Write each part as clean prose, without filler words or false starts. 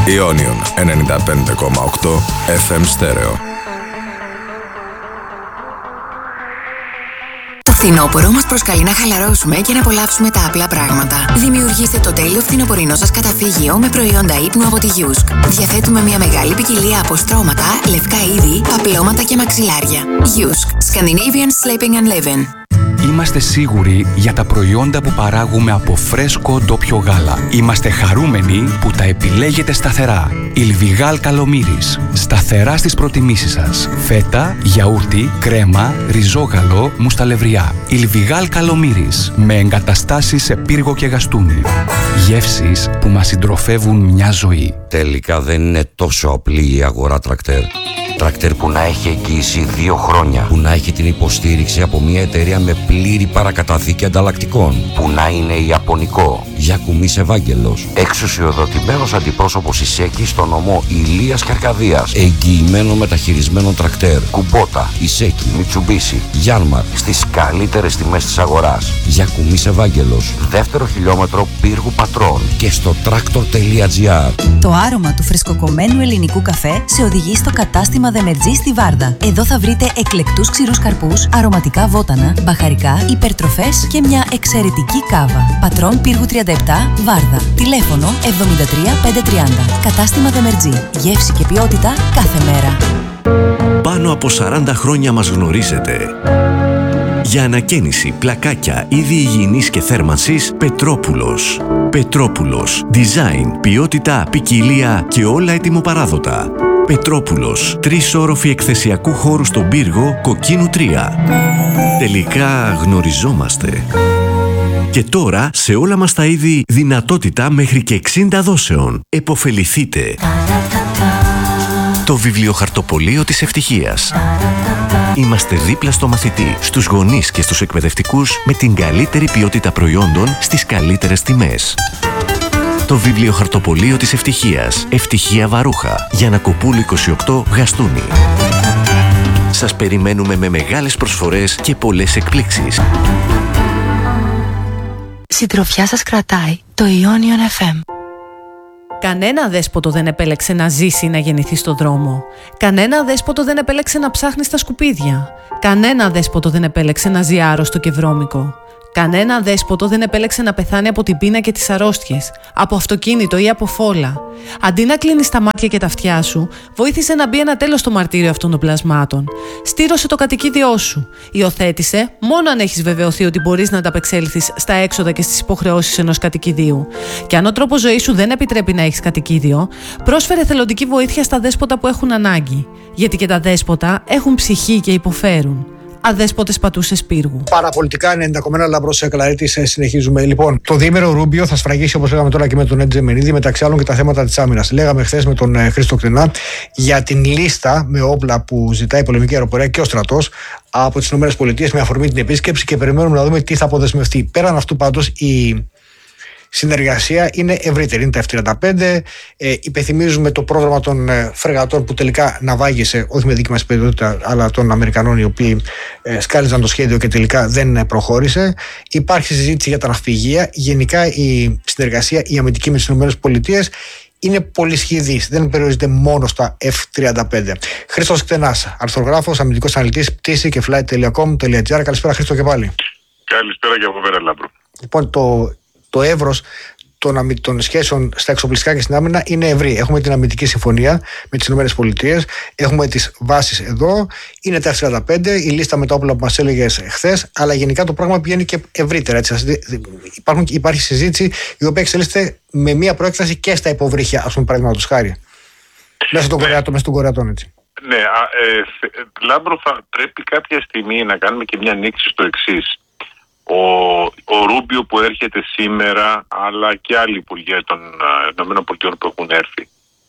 Ionion 95,8 FM στέρεο. Το φθινόπωρο μας προσκαλεί να χαλαρώσουμε και να απολαύσουμε τα απλά πράγματα. Δημιουργήστε το τέλειο φθινοπορεινό σας καταφύγιο με προϊόντα ύπνου από τη Yusk. Διαθέτουμε μια μεγάλη ποικιλία από στρώματα, λευκά είδη, παπλώματα και μαξιλάρια. Yusk. Scandinavian Sleeping and Living. Είμαστε σίγουροι για τα προϊόντα που παράγουμε από φρέσκο ντόπιο γάλα. Είμαστε χαρούμενοι που τα επιλέγετε σταθερά. Ιλβιγάλ Καλομύρης. Σταθερά στις προτιμήσεις σας. Φέτα, γιαούρτι, κρέμα, ριζόγαλο, μουσταλευριά. Ιλβιγάλ Καλομύρης. Με εγκαταστάσεις σε πύργο και γαστούνι. Γεύσεις που μας συντροφεύουν μια ζωή. Τελικά δεν είναι τόσο απλή η αγορά τρακτέρ. Τρακτέρ που να έχει εγγύηση 2 χρόνια, που να έχει την υποστήριξη από μια εταιρεία με πλήρη παρακαταθήκη ανταλλακτικών, που να είναι ιαπωνικό. Γιακουμής Ευάγγελος, εξουσιοδοτημένος αντιπρόσωπος Ισέκη στο νομό Ηλίας και Αρκαδίας, εγγυημένο μεταχειρισμένο τρακτέρ. Κουμπότα, Ισέκη, Μιτσουμπίσι, Γιάνμαρ, στις καλύτερες τιμές της αγοράς. Γιακουμής Ευάγγελος, δεύτερο χιλιόμετρο Πύργου Πατρών και στο tractor.gr. Το άρωμα του φρεσκοκομμένου ελληνικού καφέ σε οδηγεί στο κατάστημα Δεμερτζή στη Βάρδα. Εδώ θα βρείτε εκλεκτούς ξηρούς καρπούς, αρωματικά βότανα, μπαχαρικά, υπερτροφές και μια εξαιρετική κάβα. Πατρών Πύργου 37, Βάρδα. Τηλέφωνο 73 530. Κατάστημα Δεμερτζή. Γεύση και ποιότητα κάθε μέρα. Πάνω από 40 χρόνια μας γνωρίζετε. Για ανακαίνιση, πλακάκια, είδη υγιεινής και θέρμανσης, Πετρόπουλος. Πετρόπουλος. Design, ποιότητα, ποικιλία και όλα ετοιμοπαράδοτα. Πετρόπουλος. 3 όροφοι εκθεσιακού χώρου στον Πύργο, Κοκκίνου 3. Τελικά γνωριζόμαστε. Και τώρα σε όλα μας τα είδη δυνατότητα μέχρι και 60 δόσεων. Εποφεληθείτε. Το βιβλιοχαρτοπωλείο της ευτυχίας. Είμαστε δίπλα στο μαθητή, στους γονείς και στους εκπαιδευτικούς με την καλύτερη ποιότητα προϊόντων στις καλύτερες τιμές. Το βιβλιοχαρτοπωλείο της ευτυχίας. Ευτυχία Βαρούχα. Γιαννακοπούλου 28, Γαστούνι. Σας περιμένουμε με μεγάλες προσφορές και πολλές εκπλήξεις. Συντροφιά σας κρατάει το Ionion FM. Κανένα δέσποτο δεν επέλεξε να ζήσει ή να γεννηθεί στο δρόμο. Κανένα δέσποτο δεν επέλεξε να ψάχνει στα σκουπίδια. Κανένα δέσποτο δεν επέλεξε να ζει άρρωστο και βρώμικο. Κανένα δέσποτο δεν επέλεξε να πεθάνει από την πείνα και τις αρρώστιες, από αυτοκίνητο ή από φόλα. Αντί να κλείνεις τα μάτια και τα αυτιά σου, βοήθησε να μπει ένα τέλος στο μαρτύριο αυτών των πλασμάτων. Στήρωσε το κατοικίδιό σου. Υιοθέτησε μόνο αν έχεις βεβαιωθεί ότι μπορείς να ανταπεξέλθεις στα έξοδα και στις υποχρεώσεις ενός κατοικιδίου. Και αν ο τρόπος ζωής σου δεν επιτρέπει να έχεις κατοικίδιο, πρόσφερε θελοντική βοήθεια στα δέσποτα που έχουν ανάγκη. Γιατί και τα δέσποτα έχουν ψυχή και υποφέρουν. Αδέσποτες πατούσες Πύργου. Παραπολιτικά 90,1 Λαμπρός Εκλαρίτης. Συνεχίζουμε. Λοιπόν, το διήμερο Ρούμπιο θα σφραγίσει, όπως λέγαμε τώρα, και με τον Ετζεμενίδη, μεταξύ άλλων και τα θέματα της άμυνας. Λέγαμε χθες με τον Χρήστο Κτηνά για την λίστα με όπλα που ζητάει η πολεμική αεροπορία και ο στρατός από τις ΗΠΑ με αφορμή την επίσκεψη και περιμένουμε να δούμε τι θα αποδεσμευτεί. Πέραν αυτού, πάντως, η συνεργασία είναι ευρύτερη. Είναι τα F-35. Υπενθυμίζουμε το πρόγραμμα των φρεγατών που τελικά ναυάγησε, όχι με δική μας ιδιότητα, αλλά των Αμερικανών, οι οποίοι σκάλιζαν το σχέδιο και τελικά δεν προχώρησε. Υπάρχει συζήτηση για τα ναυπηγεία. Γενικά η συνεργασία, η αμυντική με τις ΗΠΑ είναι πολυσχηδής. Δεν περιορίζεται μόνο στα F-35. Χρήστος Κτενάς, αρθρογράφος, αμυντικός αναλυτής, πτήση και flight.com.gr. Καλησπέρα, Χρήστο, και πάλι. Καλησπέρα και από μένα, Λάμπρο. Λοιπόν, το εύρος των σχέσεων στα εξοπλιστικά και στην άμυνα είναι ευρύ. Έχουμε την αμυντική συμφωνία με τις ΗΠΑ, έχουμε τις βάσεις εδώ, είναι τα F-35, η λίστα με τα όπλα που μας έλεγες χθες, αλλά γενικά το πράγμα πηγαίνει και ευρύτερα. Έτσι. Υπάρχει συζήτηση η οποία εξελίσσεται με μία προέκταση και στα υποβρύχια, ας πούμε, παραδείγματος χάρη. Μέσα στον Κορεατών, έτσι. Ναι, Λάμπρο, θα πρέπει κάποια στιγμή να κάνουμε και μια ανοίξη στο εξής. Ο Ρούμπιο που έρχεται σήμερα, αλλά και άλλοι υπουργοί των ΗΠΑ που έχουν έρθει,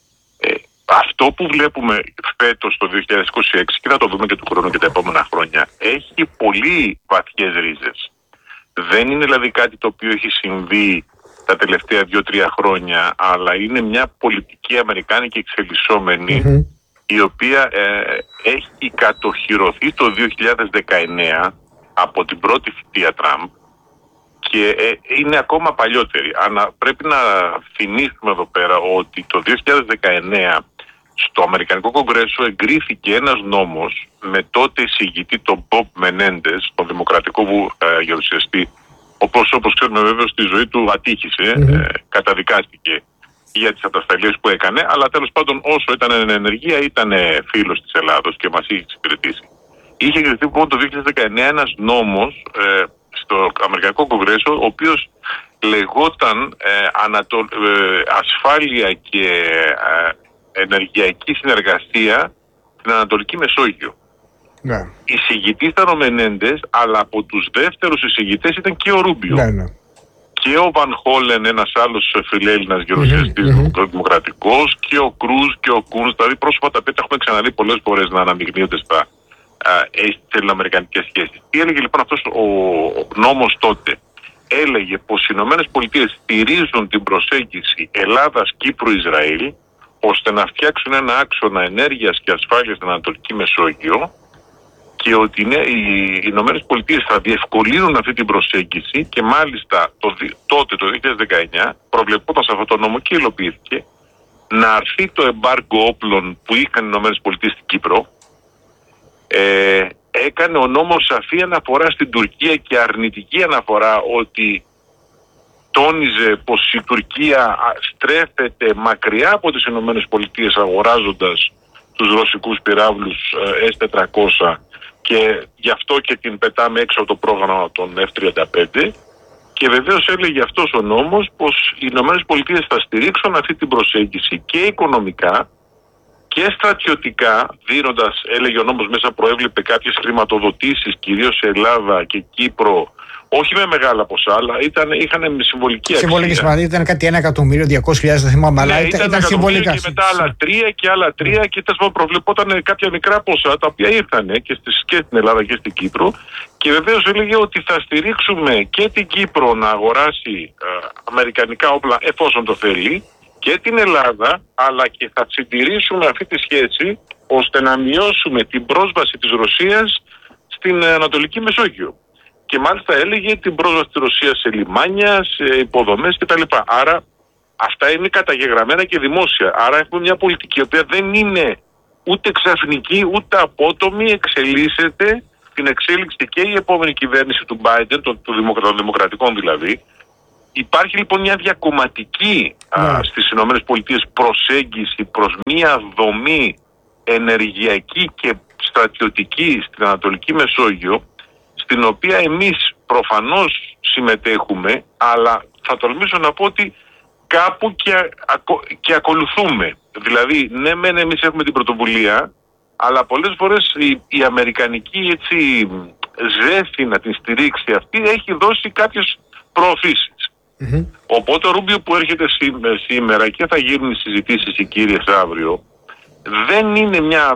αυτό που βλέπουμε φέτος το 2026, και θα το δούμε και του χρόνου και τα επόμενα χρόνια, έχει πολύ βαθιές ρίζες. Δεν είναι δηλαδή κάτι το οποίο έχει συμβεί τα τελευταία 2-3 χρόνια, αλλά είναι μια πολιτική αμερικάνικη εξελισσόμενη, η οποία έχει κατοχυρωθεί το 2019 από την πρώτη θητεία Τραμπ και είναι ακόμα παλιότερη. Πρέπει να θυμίσουμε εδώ πέρα ότι το 2019 στο Αμερικανικό Κογκρέσο εγκρίθηκε ένας νόμος με τότε εισηγητή τον Μπομπ Μενέντες, τον δημοκρατικό γερουσιαστή, όπως ξέρουμε βέβαια στη ζωή του ατύχησε, καταδικάστηκε για τις ατασταλίες που έκανε, αλλά τέλος πάντων όσο ήταν εν ενεργεία ήταν φίλος της Ελλάδος και μας είχε εξυπηρετήσει. Είχε εγκριθεί λοιπόν το 2019 ένας νόμος στο Αμερικανικό Κογκρέσο, ο οποίος λεγόταν ασφάλεια και ενεργειακή συνεργασία στην Ανατολική Μεσόγειο. Ναι. Εισηγητής ήταν ο Μενέντες, αλλά από τους δεύτερους εισηγητές ήταν και ο Ρούμπιο. Ναι. Και ο Βαν Χόλεν, ένας άλλος φιλέλληνας γερουσιαστής δημοκρατικός, και ο Κρούζ και ο Κούνς, δηλαδή πρόσωπα τα οποία τα έχουμε ξαναδεί πολλές φορές να αναμειγνύονται στα ελληνοαμερικανικές σχέσεις. Τι έλεγε λοιπόν αυτός ο νόμος τότε? Έλεγε πως οι Ηνωμένες Πολιτείες στηρίζουν την προσέγγιση Ελλάδας-Κύπρου-Ισραήλ ώστε να φτιάξουν ένα άξονα ενέργειας και ασφάλειας στην Ανατολική Μεσόγειο, και ότι οι Ηνωμένες Πολιτείες θα διευκολύνουν αυτή την προσέγγιση, και μάλιστα τότε το 2019 προβλεπόταν σε αυτό το νόμο και υλοποιήθηκε να αρθεί το εμπάργκο όπλων που είχαν οι Ηνωμένες Πολιτείες στην Κύπρο. Έκανε ο νόμος σαφή αναφορά στην Τουρκία και αρνητική αναφορά, ότι τόνιζε πως η Τουρκία στρέφεται μακριά από τις Ηνωμένες Πολιτείες αγοράζοντας τους ρωσικούς πυράβλους S-400, και γι' αυτό και την πετάμε έξω από το πρόγραμμα των F-35. Και βεβαίως έλεγε αυτός ο νόμος πως οι Ηνωμένες Πολιτείες θα στηρίξουν αυτή την προσέγγιση και οικονομικά και στρατιωτικά, δίνοντας, έλεγε ο νόμος, μέσα προέβλεπε κάποιες χρηματοδοτήσεις κυρίως σε Ελλάδα και Κύπρο, όχι με μεγάλα ποσά, αλλά είχαν συμβολική αξία. Συμβολική σημασία, ήταν κάτι 1.200.000, δεν θυμάμαι, αλλά ήταν συμβολικά. Και μετά άλλα 3 και άλλα 3, και προβλεπόταν κάποια μικρά ποσά τα οποία ήρθαν και στην Ελλάδα και στην Κύπρο. Και βεβαίως έλεγε ότι θα στηρίξουμε και την Κύπρο να αγοράσει αμερικανικά όπλα εφόσον το θέλει, και την Ελλάδα, αλλά και θα συντηρήσουμε αυτή τη σχέση ώστε να μειώσουμε την πρόσβαση της Ρωσίας στην Ανατολική Μεσόγειο. Και μάλιστα έλεγε την πρόσβαση της Ρωσίας σε λιμάνια, σε υποδομές κτλ. Άρα αυτά είναι καταγεγραμμένα και δημόσια. Άρα έχουμε μια πολιτική η οποία δεν είναι ούτε ξαφνική ούτε απότομη, εξελίσσεται. Την εξέλιξη και η επόμενη κυβέρνηση του Biden, των δημοκρατικών δηλαδή. Υπάρχει λοιπόν μια διακομματική στις ΗΠΑ προσέγγιση προς μια δομή ενεργειακή και στρατιωτική στην Ανατολική Μεσόγειο, στην οποία εμείς προφανώς συμμετέχουμε, αλλά θα τολμήσω να πω ότι κάπου και ακολουθούμε. Δηλαδή, ναι μεν εμείς έχουμε την πρωτοβουλία, αλλά πολλές φορές η αμερικανική ζέστη να την στηρίξει αυτή έχει δώσει κάποιες προωθήσεις. Οπότε ο Ρούμπιο που έρχεται σήμερα, και θα γίνουν οι συζητήσεις οι κύριες αύριο, δεν είναι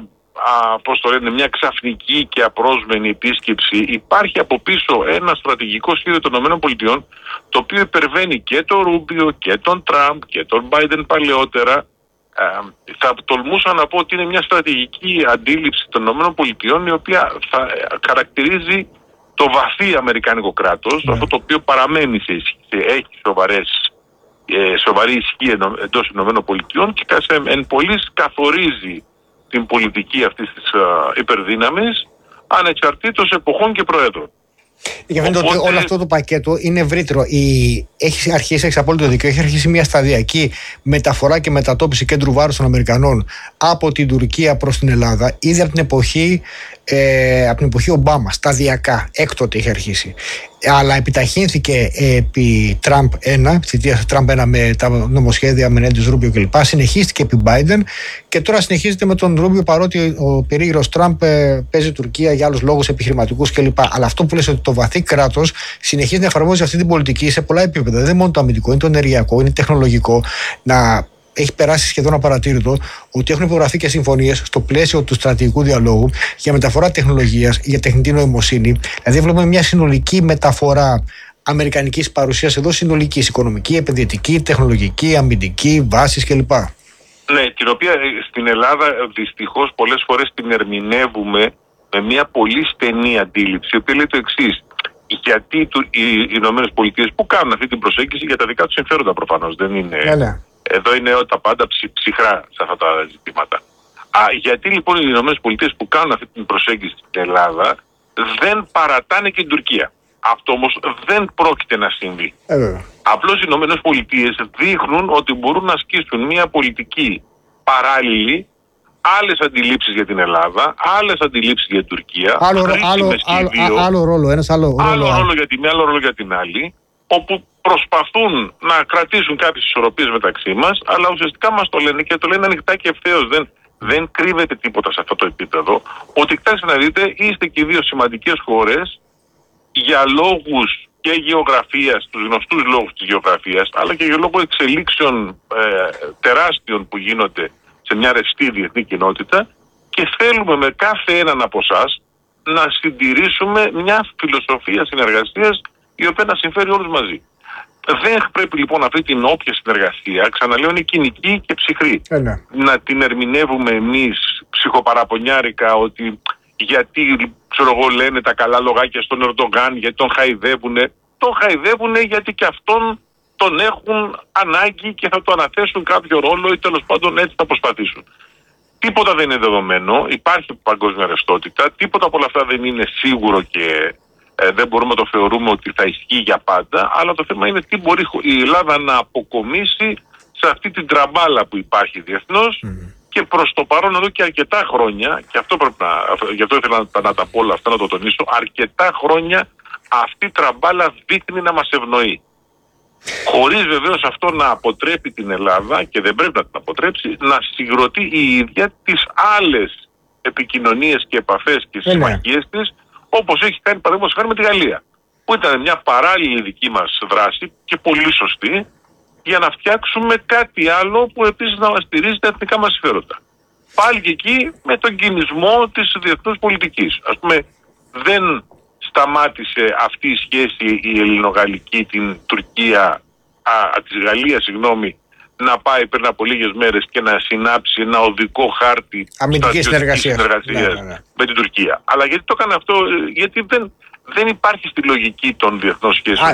μια ξαφνική και απρόσμενη επίσκεψη. Υπάρχει από πίσω ένα στρατηγικό σχέδιο των ΗΠΑ, το οποίο υπερβαίνει και τον Ρούμπιο και τον Τραμπ και τον Biden παλαιότερα. Θα τολμούσα να πω ότι είναι μια στρατηγική αντίληψη των ΗΠΑ, η οποία θα χαρακτηρίζει το βαθύ αμερικάνικο κράτος, αυτό το οποίο παραμένει έχει σοβαρή ισχύ εντός των ΗΠΑ, και εν πολλοίς καθορίζει την πολιτική αυτής της υπερδύναμης, ανεξαρτήτως εποχών και προέδρων. Για φαίνεται ότι όλο αυτό το πακέτο είναι ευρύτερο. Έχει απόλυτο δίκιο. Έχει αρχίσει μια σταδιακή μεταφορά και μετατόπιση κέντρου βάρους των Αμερικανών από την Τουρκία προς την Ελλάδα, ήδη από την εποχή Ομπάμα. Σταδιακά, έκτοτε έχει αρχίσει. Αλλά επιταχύνθηκε επί Τραμπ 1, θητεία Τραμπ 1 με τα νομοσχέδια Μενέντες, Ρούμπιο κλπ. Συνεχίστηκε επί Biden και τώρα συνεχίζεται με τον Ρούμπιο, παρότι ο περίγυρος Τραμπ παίζει Τουρκία για άλλους λόγους επιχειρηματικούς κλπ. Αλλά αυτό που λες, ότι το βαθύ κράτος συνεχίζει να εφαρμόζει αυτή την πολιτική σε πολλά επίπεδα. Δεν είναι μόνο το αμυντικό, είναι το ενεργειακό, είναι τεχνολογικό. Έχει περάσει σχεδόν απαρατήρητο ότι έχουν υπογραφεί και συμφωνίες στο πλαίσιο του στρατηγικού διαλόγου για μεταφορά τεχνολογίας, για τεχνητή νοημοσύνη. Δηλαδή, βλέπουμε μια συνολική μεταφορά αμερικανικής παρουσίας εδώ, συνολικής, οικονομική, επενδυτική, τεχνολογική, αμυντική, βάσεις κλπ. Ναι, την οποία στην Ελλάδα δυστυχώς πολλές φορές την ερμηνεύουμε με μια πολύ στενή αντίληψη, η οποία λέει το εξής. Γιατί οι Ηνωμένες Πολιτείες που κάνουν αυτή την προσέγγιση για τα δικά τους συμφέροντα προφανώς, δεν είναι... Ναι. Εδώ είναι τα πάντα ψυχρά σε αυτά τα ζητήματα. Γιατί λοιπόν οι Ηνωμένες Πολιτείες που κάνουν αυτή την προσέγγιση στην Ελλάδα δεν παρατάνε και την Τουρκία. Αυτό όμως δεν πρόκειται να συμβεί. Απλώς οι Ηνωμένες Πολιτείες δείχνουν ότι μπορούν να ασκήσουν μια πολιτική παράλληλη, άλλες αντιλήψεις για την Ελλάδα, άλλες αντιλήψεις για την Τουρκία. Άλλο ρόλο, ένας άλλο ρόλο για τη μία, άλλο ρόλο για την άλλη, όπου προσπαθούν να κρατήσουν κάποιες ισορροπίες μεταξύ μας, αλλά ουσιαστικά μας το λένε και το λένε ανοιχτά και ευθέως. Δεν κρύβεται τίποτα σε αυτό το επίπεδο. Ότι κοιτάξτε να δείτε, είστε και δύο σημαντικές χώρες για λόγους και γεωγραφίας, τους γνωστούς λόγους της γεωγραφίας, αλλά και για λόγω εξελίξεων τεράστιων που γίνονται σε μια ρευστή διεθνή κοινότητα, και θέλουμε με κάθε έναν από εσάς να συντηρήσουμε μια φιλοσοφία συνεργασίας η οποία να συμφέρει όλους μαζί. Δεν πρέπει λοιπόν αυτή την όποια συνεργασία, ξαναλέω, είναι κοινική και ψυχρή. Να την ερμηνεύουμε εμείς ψυχοπαραπονιάρικα ότι γιατί λένε τα καλά λογάκια στον Ερντογάν, γιατί τον χαϊδεύουνε. Τον χαϊδεύουνε γιατί και αυτόν τον έχουν ανάγκη και θα του αναθέσουν κάποιο ρόλο ή τέλος πάντων έτσι θα προσπαθήσουν. Τίποτα δεν είναι δεδομένο, υπάρχει παγκόσμια ρευστότητα, τίποτα από όλα αυτά δεν είναι σίγουρο και δεν μπορούμε να το θεωρούμε ότι θα ισχύει για πάντα, αλλά το θέμα είναι τι μπορεί η Ελλάδα να αποκομίσει σε αυτή την τραμπάλα που υπάρχει διεθνώς και προς το παρόν εδώ και αρκετά χρόνια, και αυτό πρέπει γι' αυτό ήθελα να τα πω όλα αυτά, να το τονίσω, αρκετά χρόνια αυτή η τραμπάλα δείχνει να μας ευνοεί. Χωρίς βεβαίως αυτό να αποτρέπει την Ελλάδα, και δεν πρέπει να την αποτρέψει, να συγκροτεί η ίδια τις άλλες επικοινωνίες και επαφές και συμμαχίες της, όπως έχει κάνει παραδείγματος χάρη με τη Γαλλία, που ήταν μια παράλληλη δική μας δράση και πολύ σωστή, για να φτιάξουμε κάτι άλλο που επίσης να στηρίζει τα εθνικά μας συμφέροντα. Πάλι και εκεί με τον κινησμό της διεθνούς πολιτικής. Ας πούμε, δεν σταμάτησε αυτή η σχέση η ελληνογαλλική, την Τουρκία, της Γαλλίας, να πάει πριν από λίγες μέρες και να συνάψει ένα οδικό χάρτη αμυντικής συνεργασίας με την Τουρκία. Αλλά γιατί το έκανε αυτό? Γιατί δεν υπάρχει στη λογική των διεθνών σχέσεων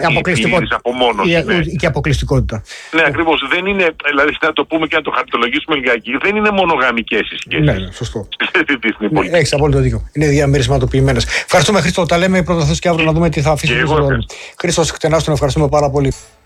και αποκλειστικότητα. Ναι, ακριβώς. Δεν είναι, δηλαδή να το πούμε και να το χαρτολογήσουμε λιγάκι, δεν είναι μονογαμικές οι σχέσεις. Ναι, σωστό. Έχεις απόλυτο δίκιο. Είναι διαμερισματοποιημένες. Ευχαριστούμε, Χρήστο. Τα λέμε πρώτα Θεός και αύριο να δούμε τι θα αφήσει. Χρήστος Κτενάς, τον ευχαριστούμε πάρα πολύ.